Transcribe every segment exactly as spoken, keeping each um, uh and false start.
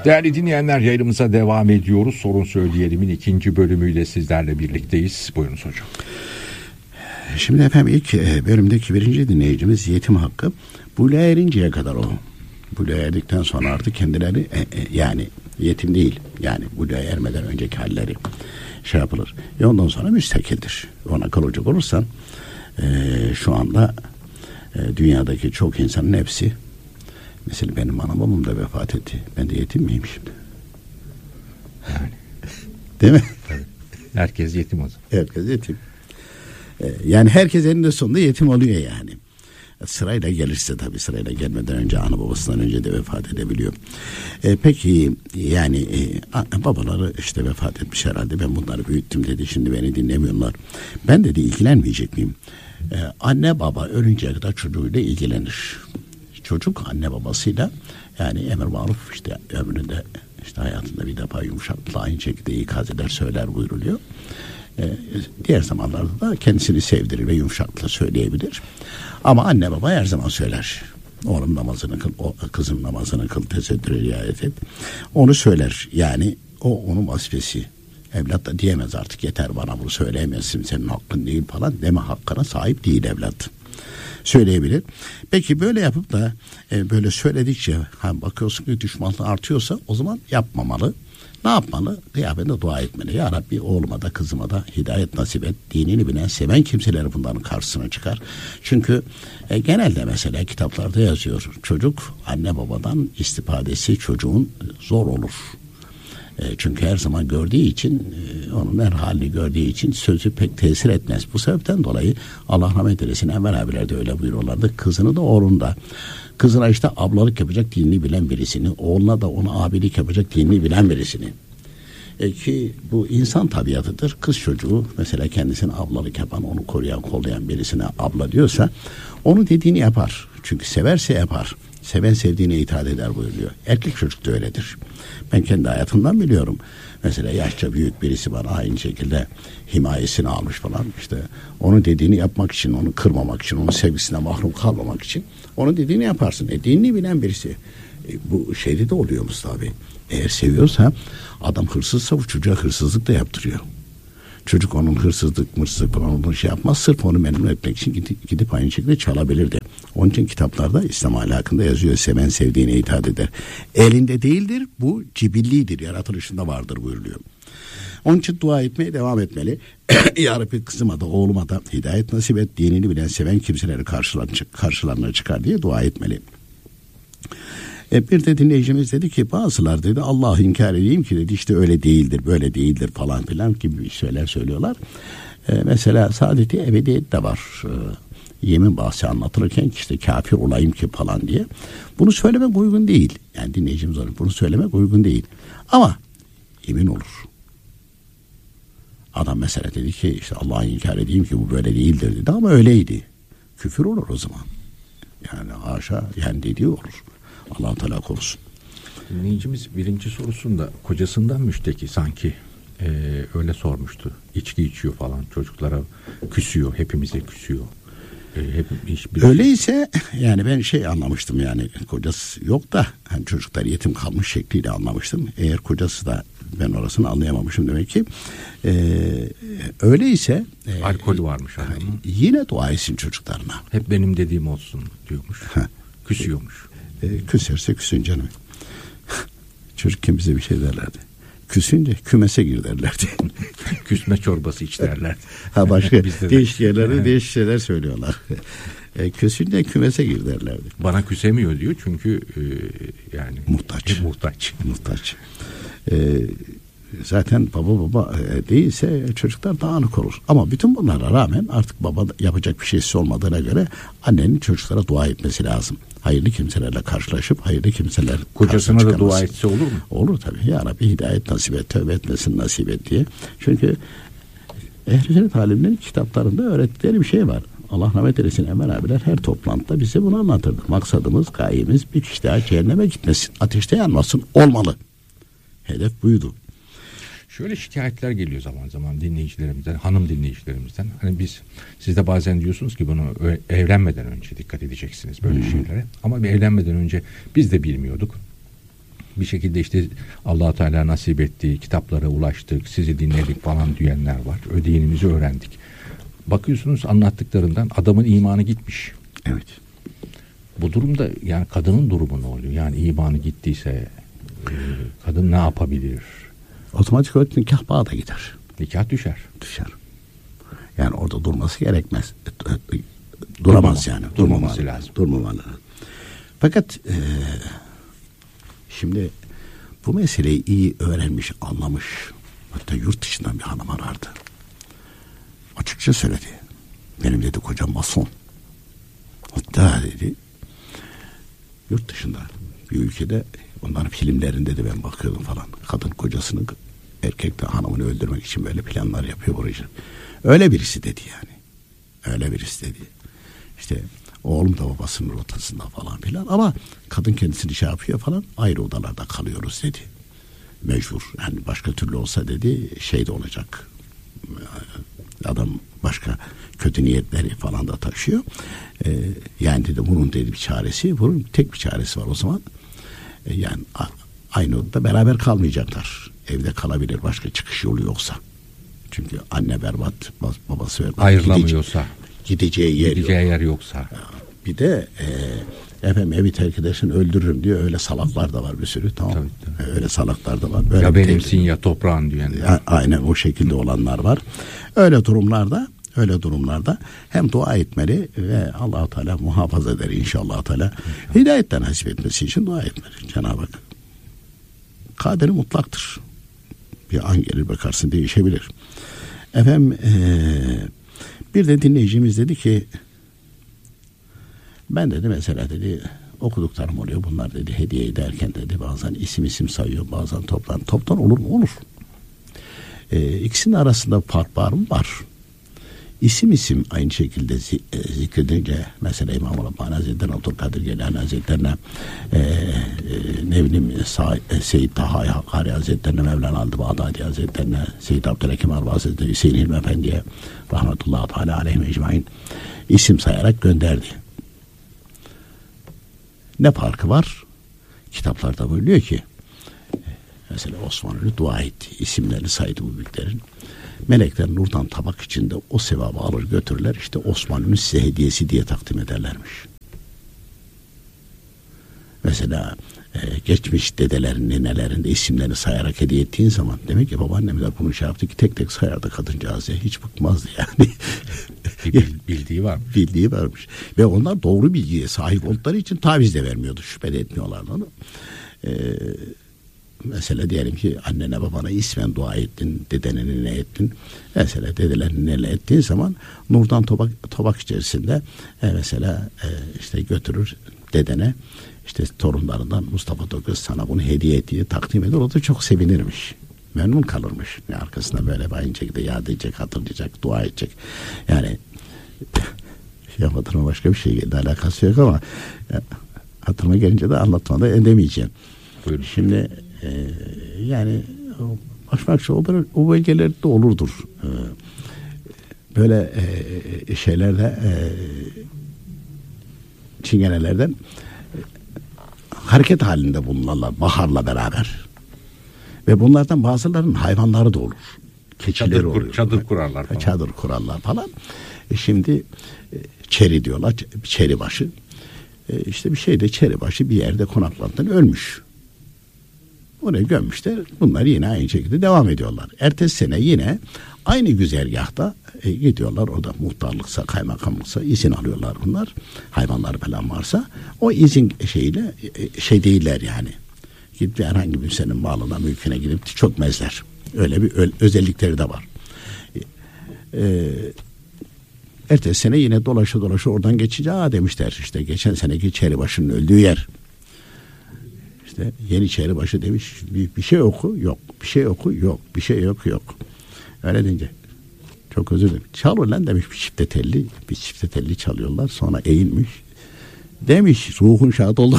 Değerli dinleyenler, yayınımıza devam ediyoruz. Sorun Söyleyelim'in ikinci bölümüyle sizlerle birlikteyiz. Buyurunuz hocam. Şimdi efendim ilk bölümdeki birinci dinleyicimiz yetim hakkı. Buluğa erinceye kadar o. Buluğa erdikten sonra artık kendileri e, e, yani yetim değil. Yani buluğa ermeden önceki halleri şey yapılır. E ondan sonra müstakildir. Ona kalacak olursan e, şu anda e, dünyadaki çok insanın hepsi, mesela benim anam babam da vefat etti. Ben de yetim miyim şimdi? Yani. Değil mi? Tabii. Herkes yetim o zaman. Herkes yetim. Ee, yani herkes eninde sonunda yetim oluyor yani. Sırayla gelirse tabii, sırayla gelmeden önce, ana babasından önce de vefat edebiliyor. Ee, peki yani e, babaları işte vefat etmiş herhalde, ben bunları büyüttüm dedi, şimdi beni dinlemiyorlar. Ben dedi ilgilenmeyecek miyim? Ee, anne baba ölünceye kadar çocuğuyla ilgilenir. Çocuk anne babasıyla yani emir maruf işte ömründe, işte hayatında bir defa yumuşaklıkla aynı şekilde ikaz eder, söyler buyuruluyor. Ee, diğer zamanlarda da kendisini sevdirir ve yumuşaklıkla söyleyebilir. Ama anne baba her zaman söyler. Oğlum namazını kıl, o, kızım namazını kıl, tesettüre riayet et. Onu söyler. Yani o onun vazifesi. Evlat da diyemez artık, yeter bana bunu söyleyemezsin, senin hakkın değil falan deme hakkına sahip değil evlat. Söyleyebilir. Peki böyle yapıp da e, böyle söyledikçe ha, bakıyorsun ki düşmanlık artıyorsa o zaman yapmamalı. Ne yapmalı? Kıyafetinde dua etmeli. Ya Rabbi oğluma da kızıma da hidayet nasip et. Dinini bilen, seven kimseler bunların karşısına çıkar. Çünkü e, genelde mesela kitaplarda yazıyor. Çocuk anne babadan istifadesi çocuğun zor olur. E, çünkü her zaman gördüğü için, e, onun her halini gördüğü için sözü pek tesir etmez. Bu sebepten dolayı Allah rahmet eylesin, Enver abiler de öyle buyuruyorlardı. Kızını da oğlunu da. Kızına işte ablalık yapacak dinini bilen birisini, oğluna da ona abilik yapacak dinini bilen birisini. E ki bu insan tabiatıdır. Kız çocuğu mesela kendisine ablalık yapan, onu koruyan, kollayan birisine abla diyorsa onu dediğini yapar. Çünkü severse yapar. Seven sevdiğine itaat eder buyuruyor. Erkek çocuk da öyledir. Ben kendi hayatımdan biliyorum. Mesela yaşça büyük birisi var, aynı şekilde himayesini almış falan, işte onun dediğini yapmak için, onu kırmamak için, onun sevgisine mahrum kalmamak için onun dediğini yaparsın. E dinini bilen birisi. E, bu şeyde de oluyor Mustafa Bey. Eğer seviyorsa, adam hırsızsa bu çocuğa hırsızlık da yaptırıyor. Çocuk onun hırsızlık, mırsızlık falan onu şey yapmaz. Sırf onu memnun etmek için gidip, gidip aynı şekilde çalabilirdi. Onun için kitaplarda İslam ahlakında yazıyor. Seven sevdiğine itaat eder. Elinde değildir, bu cibillidir, yaratılışında vardır buyuruluyor. Onun için dua etmeye devam etmeli. Ya Rabbi kızıma da oğluma da hidayet nasip et. Dinini bilen, seven kimseleri karşılarına, karşılarına çıkar diye dua etmeli. E bir de dinleyicimiz dedi ki bazılar dedi Allah'ı inkar edeyim ki dedi işte öyle değildir, böyle değildir falan filan gibi şeyler söylüyorlar. E mesela saadet-i ebediyet de var. E, yemin bahsi anlatılırken işte kafir olayım ki falan diye. Bunu söylemek uygun değil. Yani dinleyicimiz olarak bunu söylemek uygun değil. Ama yemin olur. Adam mesela dedi ki işte Allah'ı inkar edeyim ki bu böyle değildir dedi ama öyleydi. Küfür olur o zaman. Yani haşa, yani dediği olur. Allah-u Teala korusun. Dinleyicimiz birinci sorusunda kocasından müşteki sanki e, öyle sormuştu. İçki içiyor falan, çocuklara küsüyor, hepimize küsüyor. E, hep, hiçbir öyleyse yani ben şey anlamıştım, yani kocası yok da hani çocuklar yetim kalmış şekliyle anlamıştım. Eğer kocası da, ben orasını anlayamamışım demek ki. E, öyleyse e, alkol varmış adamın. Yine dua etsin çocuklarına. Hep benim dediğim olsun diyormuş. Küsüyormuş. E, küserse küsün canım. Çocukken bize bir şey derlerdi. Küsünce kümese gir derlerdi. Küsme çorbası iç derlerdi. Ha başka değişik yerlerde değişik şeyler söylüyorlar. E, küsünce kümese gir derlerdi. Bana küsemiyor diyor çünkü e, yani muhtaç. Muhtaç. Muhtaç. E, zaten baba baba değilse çocuklar dağınık olur. Ama bütün bunlara rağmen artık baba yapacak bir şeysi olmadığına göre annenin çocuklara dua etmesi lazım. Hayırlı kimselerle karşılaşıp hayırlı kimseler kocasına da dua etse olur mu? Olur tabii. Ya Rabbi hidayet nasip et, tövbe etmesin nasip et diye. Çünkü Ehl-i Sünnet alimlerin kitaplarında öğrettikleri bir şey var. Allah rahmet eylesin, Enver abiler her toplantıda bize bunu anlatırdı. Maksadımız, gayemiz bir kişi daha cehenneme gitmesin, ateşte yanmasın olmalı. Hedef buydu. Şöyle şikayetler geliyor zaman zaman dinleyicilerimizden, hanım dinleyicilerimizden. Hani biz, siz de bazen diyorsunuz ki bunu evlenmeden önce dikkat edeceksiniz böyle hmm. şeylere. Ama bir evlenmeden önce biz de bilmiyorduk. bir şekilde işte Allah Teala nasip etti, kitaplara ulaştık, sizi dinledik falan diyenler var. Ödeyinimizi öğrendik. Bakıyorsunuz anlattıklarından adamın imanı gitmiş. Evet. Bu durumda yani kadının durumu ne oluyor? Yani imanı gittiyse e, kadın ne yapabilir? Otomatik olarak nikah bağı da gider. Nikah düşer. Düşer. Yani orada durması gerekmez. Duramaz Durmama, yani. durmaması Durmamalı, lazım. Durmamalı. Fakat e, şimdi bu meseleyi iyi öğrenmiş, anlamış. Hatta yurt dışından bir hanım arardı. Açıkça söyledi. Benim dedi kocam mason. Hatta dedi yurt dışında bir ülkede onların filmlerinde de ben bakıyordum falan. Kadın kocasını erkek de hanımını öldürmek için böyle planlar yapıyor buraya. Öyle birisi dedi yani. Öyle birisi dedi. İşte oğlum da babasının rotasında falan filan ama kadın kendisini şey yapıyor falan, ayrı odalarda kalıyoruz dedi. Mecbur. Yani başka türlü olsa dedi şey de olacak. Adam başka kötü niyetleri falan da taşıyor. Ee, yani dedi bunun dedi bir çaresi. Bunun tek bir çaresi var o zaman. Ee, yani a, aynı odada beraber kalmayacaklar. Evde kalabilir başka çıkış yolu yoksa. Çünkü anne berbat, babası berbat. Ayrılamıyorsa. Gideceği yer, gideceği yok. yer yoksa. Bir de e, efendim evi terk edersin öldürürüm diyor. Öyle salaklar da var bir sürü. Tamam. Tabii, tabii. Öyle salaklar da var. Böyle ya benimsin ya toprağın diyenler. Aynen o şekilde olanlar var. Öyle durumlarda öyle durumlarda hem dua etmeli ve Allah-u Teala muhafaza eder inşallah Teala. Hidayetten nasip etmesi için dua etmeli. Cenab-ı Hak kaderi mutlaktır. Bir an gelir bakarsın değişebilir. Efendim ee, bir de dinleyicimiz dedi ki ben dedi mesela dedi okuduklarım oluyor bunlar dedi hediye ederken dedi bazen isim isim sayıyor bazen toptan toptan olur mu? Olur. Ee, ikisinin arasında fark var mı? Var. İsim isim aynı şekilde zikredince mesela İmam-ı Rabbani Hazretleri, Abdülkadir Geylani Hazretlerine e, e, ne bileyim Seyyid Taha Hakkari Hazretlerine, Mevlana Aldı Bağdadi Hazretlerine, Seyyid Abdülhakim Arba Hazretleri, Hüseyin Hilmi Efendi'ye rahmetullahi teala aleyhi mecmain isim sayarak gönderdi. Ne farkı var? Kitaplarda buyuruyor ki mesela Osmanlı dua etti. İsimlerini saydı bu büyüklerin. Melekler nurdan tabak içinde o sevabı alır götürürler. İşte Osmanlı'nın size hediyesi diye takdim ederlermiş. Mesela e, geçmiş dedelerin, nenelerin de isimlerini sayarak hediye ettiğin zaman demek ki babaannemler bunu şey yaptı ki tek tek sayardı kadıncağız ya. Hiç bıkmazdı yani. Bir bildiği var. Bildiği varmış. Ve onlar doğru bilgiye sahip oldukları için taviz de vermiyordu. Şüphe de etmiyorlardı onu. Eee Mesela diyelim ki annene babana ismen dua ettin, dedene ne ettin. Mesela dedelerini ne ettiğin zaman nurdan tobak, tobak içerisinde e, mesela e, işte götürür dedene işte torunlarından Mustafa Dokuz sana bunu hediye ettiği takdim eder. O da çok sevinirmiş. Memnun kalırmış. Yani arkasında böyle aynı şekilde yad edecek, hatırlayacak, dua edecek. Yani yapmadığıma başka bir şey geldi. Alakası yok ama e, hatırıma gelince de anlatmada edemeyeceğim. Buyurun. Şimdi Ee, yani başmakça o, o bölgelerde olurdur. Ee, böyle e, şeylerde e, çingenelerden e, hareket halinde bulunurlar baharla beraber. Ve bunlardan bazılarının hayvanları da olur. Keçileri çadır, oluyor. Çadır kurarlar falan. Çadır kurarlar falan. E şimdi e, çeri diyorlar. Çeri başı. E, işte bir şeyde çeri başı bir yerde konakladılar ölmüş. Oraya gömmüşler. Bunlar yine aynı şekilde devam ediyorlar. Ertesi sene yine aynı güzergahta e, gidiyorlar. Orada muhtarlıksa, kaymakamlıksa izin alıyorlar bunlar. Hayvanlar falan varsa. O izin şeyiyle e, şey değiller yani. Gidip herhangi bir senin malına, mülküne gidip çökmezler. Öyle bir ö- özellikleri de var. E, ertesi sene yine dolaşa dolaşa oradan geçince aa demişler işte geçen seneki Çeribaşı'nın öldüğü yer. İşte Yeniçeribaşı demiş bir, bir şey oku yok, bir şey oku yok, bir şey yok yok. Öyle deyince çok özür dilerim. Çal ulan demiş bir çifte telli, bir çifte telli çalıyorlar sonra eğilmiş. Demiş ruhun şad oldu.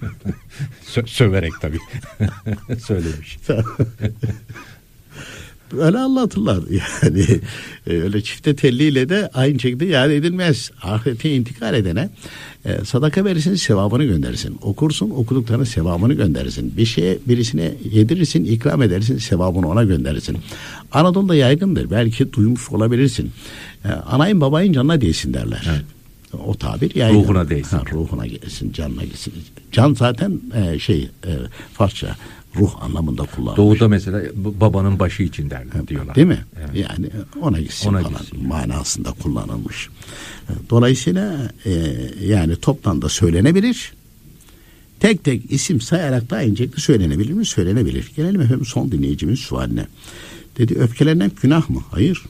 Sö- söverek tabii. Söylemiş. öyle anlatırlar. Yani öyle çifte telliyle de aynı şekilde yad edilmez. Ahirete intikal edene e, sadaka verirsin, sevabını gönderirsin. Okursun, okuduklarının sevabını gönderirsin. Bir şeye birisine yedirirsin, ikram edersin, sevabını ona gönderirsin. Anadolu'da yaygındır. Belki duymuş olabilirsin. E, anayın babayın canına değsin derler. Evet. O tabir yaygın. Ruhuna değsin. Ha, ruhuna gelsin, canına gelsin. Can zaten e, şey e, Farsça ruh anlamında kullanılmış. Doğuda mesela babanın başı için derler diyorlar. Değil mi? Evet. Yani ona gitsin ona falan gitsin. manasında kullanılmış. Dolayısıyla e, yani toptan da söylenebilir. Tek tek isim sayarak da incelikli söylenebilir mi? Söylenebilir. Gelelim efendim son dinleyicimin sualine. Dedi öfkelenmek günah mı? Hayır.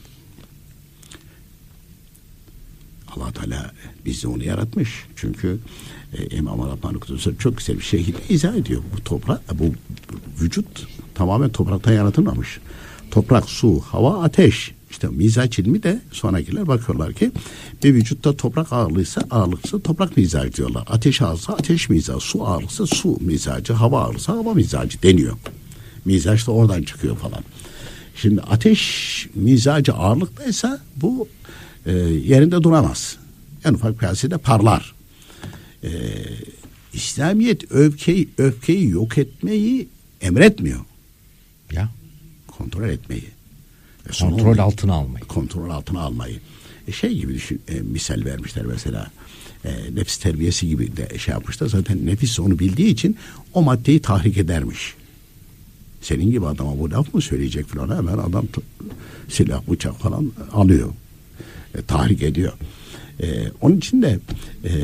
Allah Teala bizi onu yaratmış. Çünkü e, İmam Rabbani Kudüs'ü çok güzel bir şekilde izah ediyor. Bu toprak, bu vücut tamamen topraktan yaratılmamış. Toprak, su, hava, ateş. İşte mizaç ilmi de sonrakiler bakıyorlar ki bir vücutta toprak ağırlıysa ağırlıksa toprak mizacı diyorlar. Ateş ağırsa ateş mizacı, su ağırlıksa su mizacı, hava ağırsa hava mizacı deniyor. Mizaç da oradan çıkıyor falan. Şimdi ateş mizacı ağırlıktaysa bu e, yerinde duramaz. En ufak bir hadisede parlar. E, İslamiyet öfkeyi, öfkeyi yok etmeyi emretmiyor. Ya. Kontrol etmeyi. E, kontrol altına almayı. Kontrol altına almayı. E, şey gibi düşün, e, misal vermişler mesela. E, nefis terbiyesi gibi de şey yapmışlar. Zaten nefis onu bildiği için o maddeyi tahrik edermiş. Senin gibi adama bu laf mı söyleyecek falan, hemen adam t- silah, bıçak falan alıyor. E, tahrik ediyor. E, onun için de e,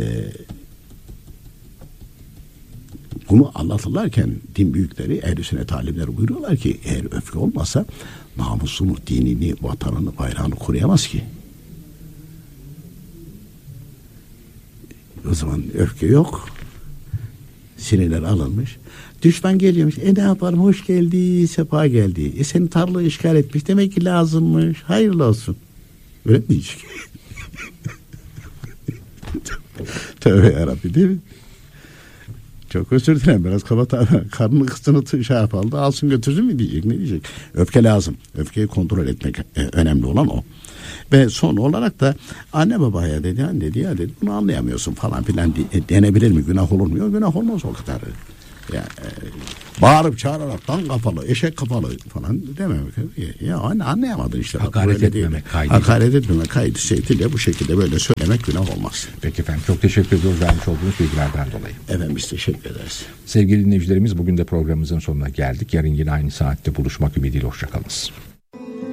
bunu anlatırlarken din büyükleri, ehl-i sünnet alimleri buyuruyorlar ki eğer öfke olmasa namusunu, dinini, vatanını, bayrağını koruyamaz ki. O zaman öfke yok. Sinirler alınmış. Düşman geliyormuş. E ne yapalım? Hoş geldi, sefa geldi. E senin tarlayı işgal etmiş. Demek ki lazımmış. Hayırlı olsun. Öyle mi diyecek? Tövbe yarabbi, değil mi? Çok özür dilerim. Biraz kaba karnını kıstığını şey yapalım da alsın götürsün mü diyecek. Ne diyecek? Öfke lazım. Öfkeyi kontrol etmek e, önemli olan o. Ve son olarak da anne babaya dedi, anne dedi ya dedi, bunu anlayamıyorsun falan filan de, denebilir mi? Günah olur mu? Yok, günah olmaz o kadar. Yani, e, bağırıp çağırarak dan kapalı, eşek kapalı falan dememek. Ya anne anlayamadın işte. Hakaret etmemek kaydı. Hakaret etmemek kaydı seytiyle bu şekilde böyle söylemek günah olmaz. Peki efendim, çok teşekkür ediyoruz vermiş olduğunuz bilgilerden dolayı. Efendim biz teşekkür ederiz. Sevgili dinleyicilerimiz, bugün de programımızın sonuna geldik. Yarın yine aynı saatte buluşmak ümidiyle, hoşçakalınız.